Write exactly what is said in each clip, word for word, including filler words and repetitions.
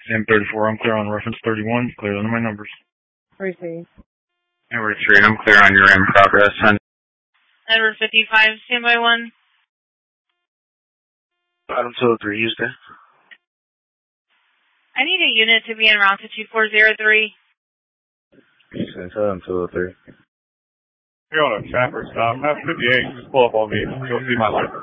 Sam thirty-four, I'm clear on reference thirty-one, clear under my numbers. Receive. Edward three, I'm clear on your in progress, son. Edward fifty-five, standby one. Bottom two oh three, Houston. I need a unit to be en route to two four zero three. Houston, Bottom two oh three. You're on a traffic stop. F fifty-eight, just pull up on me. You'll see my light.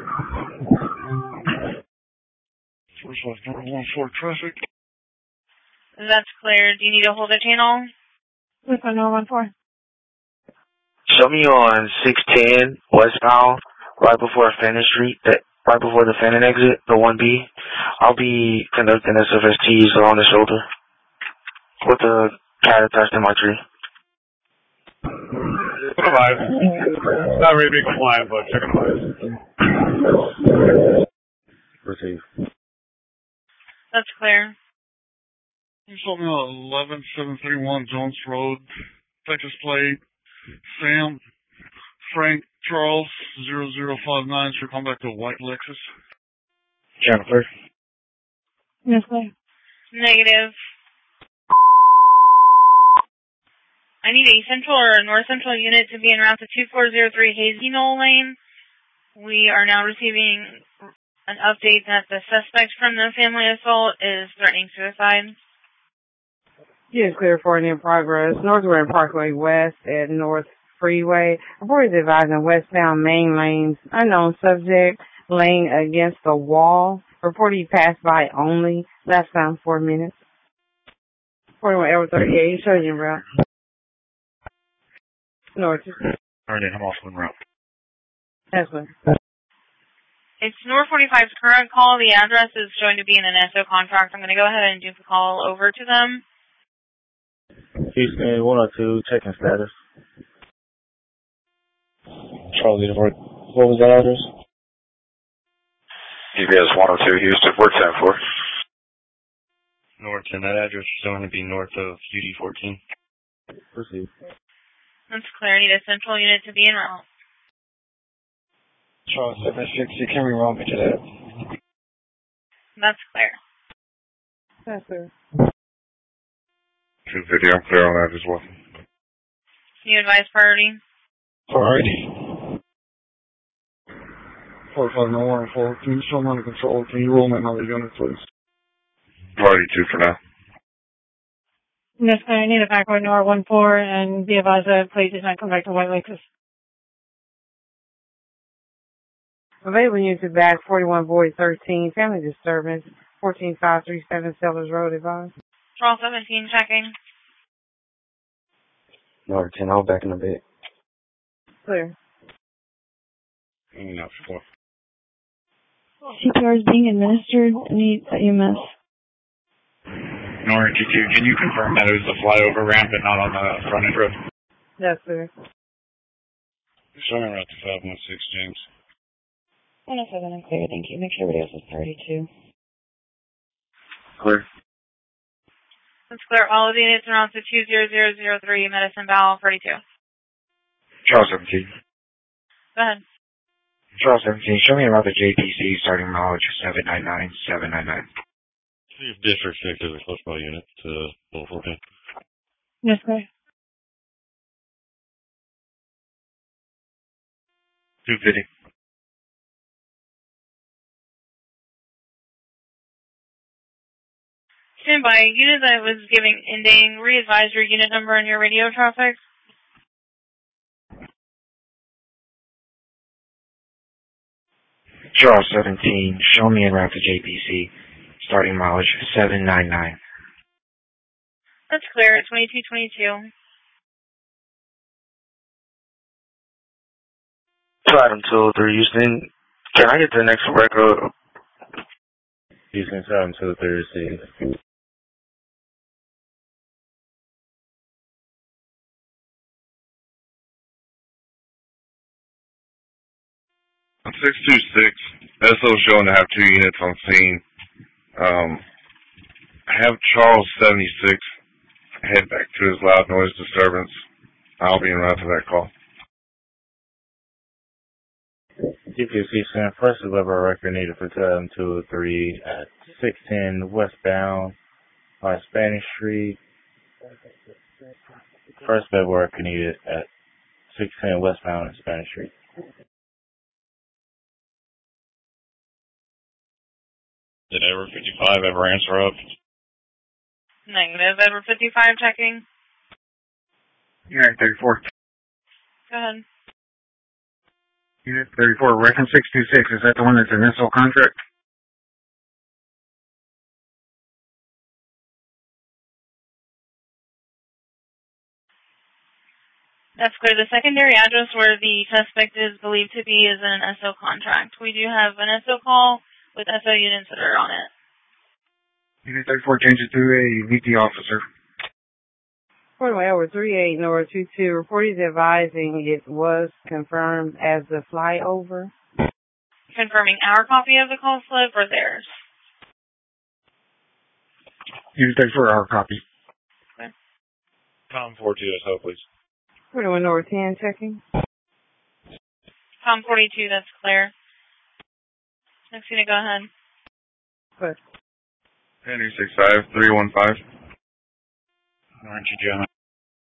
First off, number one four traffic. That's clear. Do you need to hold a channel? With my one four. Show me on six ten westbound, right before Fenton Street, that right before the Fenton exit, the one B. I'll be conducting S F S Ts along the shoulder with the cat attached to my tree. Alive. Not really big compliant, but check it alive. Receive. That's clear. You saw me on eleven seven thirty-one Jones Road, Texas plate. Sam, Frank, Charles, zero zero five nine, should come back to white Lexus. Jennifer. Yes, sir. Negative. I need a central or a north central unit to be en route to two four zero three Hazy Knoll Lane. We are now receiving an update that the suspect from the family assault is threatening suicide. Yes, clear for an in progress. Northward Parkway West at North Freeway. Report is advising westbound main lanes. Unknown subject laying against the wall. Report he passed by only. Last time four minutes. forty-one Edward thirty-eight. Show you route. North. Alright, I'm also en route. That's one. It's North forty-five's current call. The address is showing to be in an S O contract. I'm going to go ahead and do the call over to them. Houston one oh two, checking status. Charlie, what was that address? G P S one oh two, Houston, four ten four. Norton, that address is going to be north of U D fourteen. Receive. That's clear. I need a central unit to be en route. Charles seven sixty, can we route me to that? That's clear. That's clear. two fifty, I'm clear on that as well. Can you advise priority? Priority. four five nine one four, can you show me under control? Can you roll me another unit, please? Priority two for now. Yes, sir. I need a backward Nor one four and be advised that please does not come back to White Lexus. Available units is back forty-one Boyd thirteen, family disturbance, fourteen five three seven Sellers Road, advised. Twelve seventeen checking. Norton, I'll back in a bit. Clear. No, four. C P R is being administered. Need E M S. Norton G two, can you confirm that it was the flyover ramp and not on the front end road? That's clear. Showing around to five one six, James. one oh seven, I'm clear, thank you. Make sure everybody else is priority two. Clear. That's clear. All of the units are on to two zero zero zero three Medicine Bow thirty-two. Charles seventeen. Go ahead. Charles seventeen, show me around the J P C starting mileage seven nine nine, seven nine nine. See if District six is a close by unit to Bull fourteen. Yes, sir. two fifty. Stand by. Unit that was giving ending, re-advise your unit number and your radio traffic. Charles seventeen, show me around the J P C starting mileage seven nine nine. That's clear. twenty-two twenty-two. Bottom two oh three, Houston. Can I get the next record? Houston, seven two oh three, receive. six two six, S O showing to have two units on scene. Um, have Charles seventy-six head back to his loud noise disturbance. I'll be en route to that call. G P S Houston, first deliver a record needed for two oh three at six ten westbound, on Spanish Street, first bed work needed at six ten westbound on Spanish Street. Did Ever fifty-five ever answer up? Negative. Ever fifty-five checking. Unit thirty-four. Go ahead. Unit thirty-four, Reckon six two six, is that the one that's an S L contract? That's clear. The secondary address where the suspect is believed to be is an S O contract. We do have an S O call with S O units that are on it. Unit thirty-four, change it to a V T officer. Portway over three eight North two two, reported advising it was confirmed as the flyover. Confirming our copy of the call slip or theirs? Unit thirty-four, our copy. Okay. Com forty-two S O, please. Portway North ten, checking. Com forty-two, that's clear. Next unit, go ahead. What? Henry six five three one five. Aren't you, John?